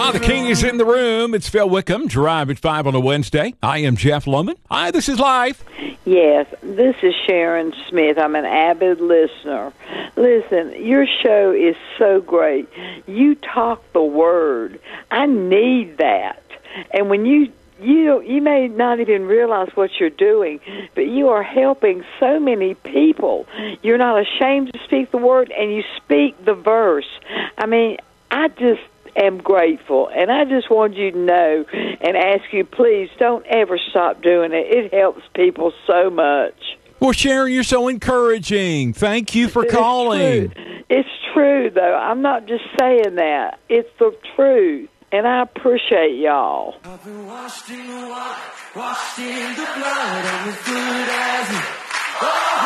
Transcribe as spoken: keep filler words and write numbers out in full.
Ah, the king is in the room. It's Phil Wickham, Drive at five on a Wednesday. I am Jeff Loman. Hi, this is Life. Yes, this is Sharon Smith. I'm an avid listener. Listen, your show is so great. You talk the word. I need that. And when you You you may not even realize what you're doing, but you are helping so many people. You're not ashamed to speak the word, and you speak the verse. I mean, I just am grateful, and I just want you to know and ask you, please don't ever stop doing it. It helps people so much. Well, Sharon, you're so encouraging. Thank you for It's calling. true. It's true, though. I'm not just saying that. It's the truth. And I appreciate y'all. I've been washed in the water, washed in the blood, I'm as good as